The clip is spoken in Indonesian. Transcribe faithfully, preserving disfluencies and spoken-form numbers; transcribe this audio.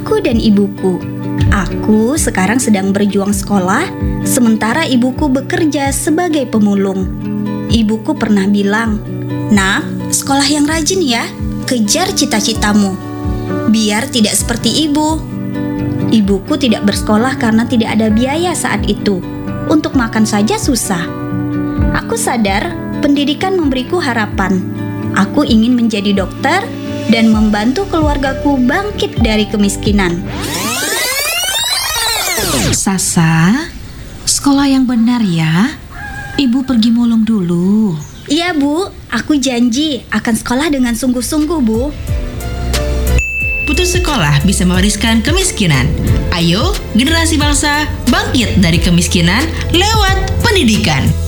aku dan ibuku. Aku sekarang sedang berjuang sekolah, sementara ibuku bekerja sebagai pemulung. Ibuku pernah bilang, "Nak, sekolah yang rajin ya, kejar cita-citamu, biar tidak seperti ibu." Ibuku tidak bersekolah karena tidak ada biaya saat itu. Untuk makan saja susah. Aku sadar pendidikan memberiku harapan. Aku ingin menjadi dokter dan membantu keluargaku bangkit dari kemiskinan. Sasa, sekolah yang benar ya. Ibu pergi mulung dulu. Iya Bu, aku janji akan sekolah dengan sungguh-sungguh Bu. Putus sekolah bisa mewariskan kemiskinan. Ayo, generasi bangsa bangkit dari kemiskinan lewat pendidikan.